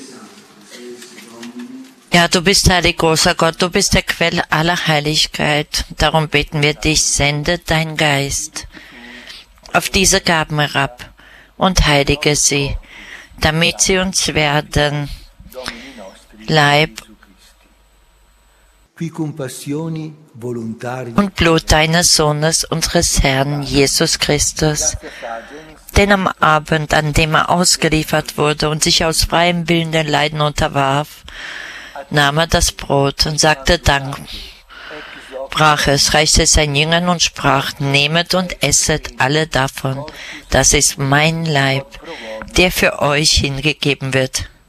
Ja, du bist heilig, großer Gott, du bist der Quell aller Heiligkeit. Darum bitten wir dich, sende dein Geist auf diese Gaben herab und heilige sie, damit sie uns werden Leib und Blut deines Sohnes, unseres Herrn Jesus Christus. Denn am Abend, an dem er ausgeliefert wurde und sich aus freiem Willen den Leiden unterwarf, nahm er das Brot und sagte Dank, brach es, reichte es seinen Jüngern und sprach, nehmet und esset alle davon, das ist mein Leib, der für euch hingegeben wird.